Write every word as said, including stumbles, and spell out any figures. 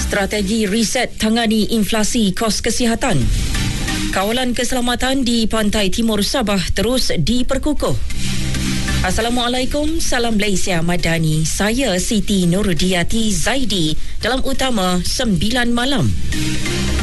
Strategi riset tangani inflasi kos kesihatan. Kawalan keselamatan di pantai timur Sabah terus diperkukuh. Assalamualaikum, salam Malaysia Madani. Saya Siti Nurdiati Zaidi dalam Utama sembilan malam.